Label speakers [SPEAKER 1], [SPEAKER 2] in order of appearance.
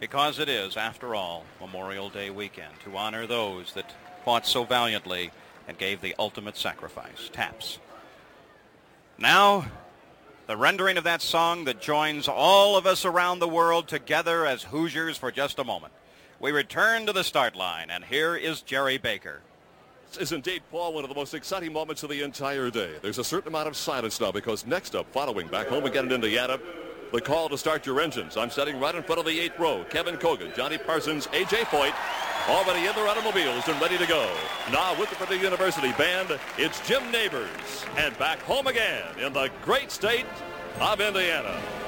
[SPEAKER 1] because it is, after all, Memorial Day weekend, to honor those that fought so valiantly and gave the ultimate sacrifice. Taps. Now, the rendering of that song that joins all of us around the world together as Hoosiers for just a moment. We return to the start line, and here is Jerry Baker.
[SPEAKER 2] This is indeed, Paul, one of the most exciting moments of the entire day. There's a certain amount of silence now because next up, following back home again in Indiana, the call to start your engines. I'm sitting right in front of the 8th row. Kevin Kogan, Johnny Parsons, A.J. Foyt, already in their automobiles and ready to go. Now with the Purdue University Band, it's Jim Neighbors. And back home again in the great state of Indiana.